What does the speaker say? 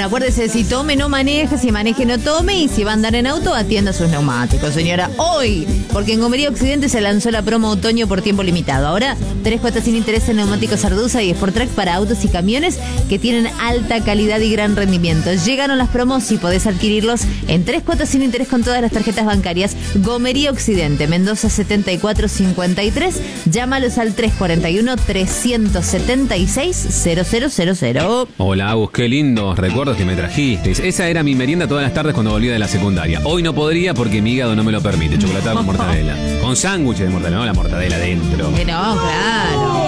Bueno, acuérdese, si tome no maneje, si maneje no tome, y si va a andar en auto, atienda sus neumáticos, señora. Hoy, porque en Gomería Occidente se lanzó la promo otoño por tiempo limitado. Ahora, 3 cuotas sin interés en neumáticos Arduza y Sportrack para autos y camiones que tienen alta calidad y gran rendimiento. Llegaron las promos y podés adquirirlos en 3 cuotas sin interés con todas las tarjetas bancarias. Gomería Occidente, Mendoza 7453. Llámalos al 341-376-0000. Hola, Agus, qué lindos recuerdos que me trajiste. Esa era mi merienda todas las tardes cuando volvía de la secundaria. Hoy no podría porque mi hígado no me lo permite. Chocolatada con mortadela. Con sándwich de mortadela, no la mortadela dentro. No, claro.